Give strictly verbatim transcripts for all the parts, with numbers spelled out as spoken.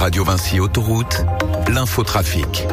Radio Vinci Autoroute, l'infotrafic.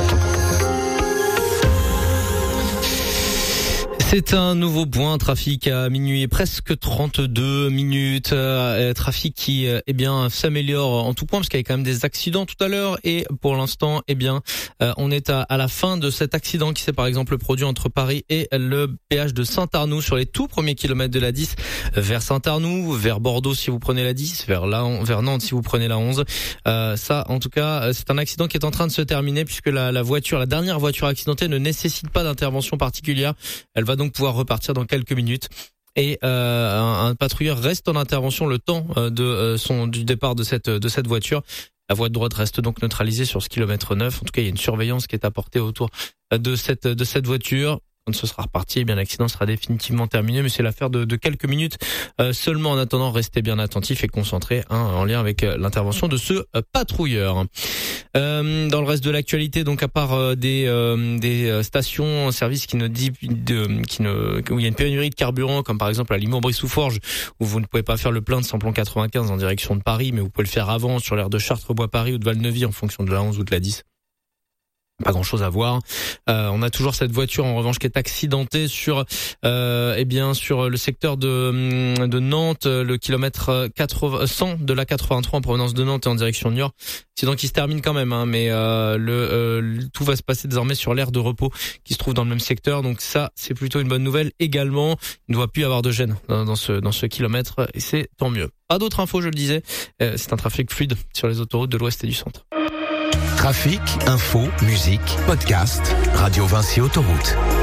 C'est un nouveau point, trafic à minuit, presque trente-deux minutes, euh, trafic qui euh, eh bien s'améliore en tout point parce qu'il y avait quand même des accidents tout à l'heure et pour l'instant eh bien euh, on est à, à la fin de cet accident qui s'est par exemple produit entre Paris et le péage de Saint-Arnoux sur les tout premiers kilomètres de la dix vers Saint-Arnoux, vers Bordeaux si vous prenez la dix, vers la vers Nantes si vous prenez la onze. Euh, ça en tout cas c'est un accident qui est en train de se terminer puisque la, la voiture, la dernière voiture accidentée ne nécessite pas d'intervention particulière. Elle va donc pouvoir repartir dans quelques minutes et euh, un, un patrouilleur reste en intervention le temps euh, de euh, son du départ de cette de cette voiture. La voie de droite reste donc neutralisée sur ce kilomètre neuf. En tout cas, il y a une surveillance qui est apportée autour de cette de cette voiture. Quand ce sera reparti, eh bien l'accident sera définitivement terminé, mais c'est l'affaire de, de quelques minutes euh, seulement. En attendant, restez bien attentifs et concentrés hein, en lien avec euh, l'intervention de ce euh, patrouilleur. Euh, dans le reste de l'actualité, donc à part euh, des euh, des stations services qui ne dit de, qui ne où il y a une pénurie de carburant, comme par exemple à Limours-Brie-sous-Forges, où vous ne pouvez pas faire le plein de samplon quatre-vingt-quinze en direction de Paris, mais vous pouvez le faire avant sur l'aire de Chartres-Bois-Paris ou de Val-Neuvy en fonction de la onze ou de la dix. Pas grand chose à voir. Euh, on a toujours cette voiture en revanche qui est accidentée sur, euh, eh bien sur le secteur de de Nantes, le kilomètre quatre-vingts, cent de la quatre-vingt-trois en provenance de Nantes et en direction de Niort. Accident qui se termine quand même, hein, mais euh, le, euh, le tout va se passer désormais sur l'aire de repos qui se trouve dans le même secteur. Donc ça, c'est plutôt une bonne nouvelle également. Il ne doit plus y avoir de gêne dans, dans ce dans ce kilomètre et c'est tant mieux. Pas d'autres infos, je le disais. Euh, c'est un trafic fluide sur les autoroutes de l'Ouest et du Centre. Trafic, info, musique, podcast, Radio Vinci Autoroute.